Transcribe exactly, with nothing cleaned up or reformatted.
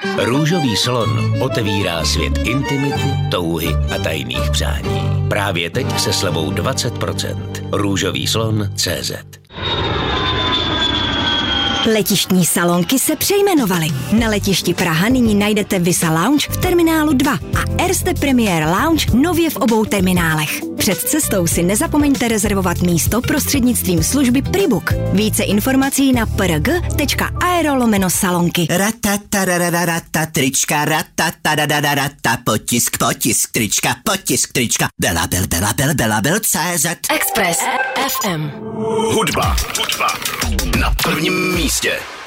Růžový salon otevírá svět intimity, touhy a tajných přání. Právě teď se slevou dvacet procent. Růžový salon tečka cé zet. Letištní salonky se přejmenovaly. Na letišti Praha nyní najdete Visa Lounge v terminálu dva a Erste Premier Lounge nově v obou terminálech. Před cestou si nezapomeňte rezervovat místo prostřednictvím služby Pribook. Více informací na prg tečka aero lomeno salonky. Ratatarararata trička, ratatarararata potisk, potisk trička, potisk trička, belabel, belabel, belabel, cé zet. Express F M. Hudba, hudba na prvním místě.